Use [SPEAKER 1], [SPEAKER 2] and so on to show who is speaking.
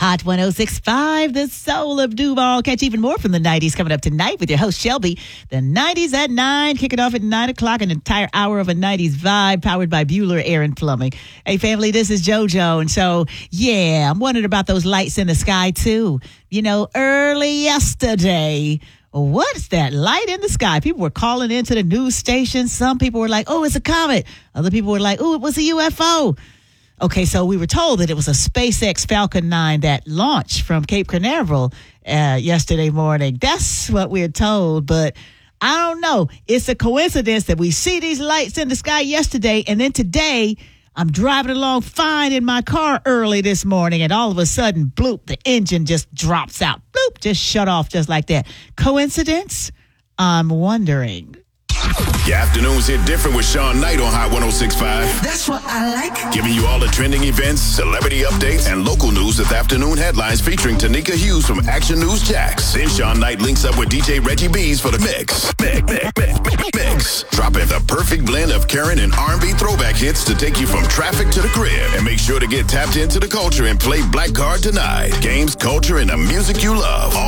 [SPEAKER 1] Hot 106.5, the soul of Duval. Catch even more from the 90s coming up tonight with your host, Shelby. The 90s at 9, kicking off at 9 o'clock, an entire hour of a 90s vibe powered by Bueller Air and Plumbing. Hey, family, this is JoJo. And so, yeah, I'm wondering about those lights in the sky, too. You know, early yesterday, what's that light in the sky? People were calling into the news station. Some people were like, oh, it's a comet. Other people were like, oh, it was a UFO. Okay, so we were told that it was a SpaceX Falcon 9 that launched from Cape Canaveral yesterday morning. That's what we're told, but I don't know. It's a coincidence that we see these lights in the sky yesterday, and then today I'm driving along fine in my car early this morning, and all of a sudden, bloop, the engine just drops out. Bloop, just shut off just like that. Coincidence? I'm wondering.
[SPEAKER 2] Your afternoons hit different with Sean Knight on Hot 106.5.
[SPEAKER 3] That's what I like.
[SPEAKER 2] Giving you all the trending events, celebrity updates, and local news with afternoon headlines featuring Tanika Hughes from Action News Jax. Then Sean Knight links up with DJ Reggie B's for the mix. Dropping the perfect blend of current and R&B throwback hits to take you from traffic to the crib. And make sure to get tapped into the culture and play Black Card tonight. Games, culture, and the music you love.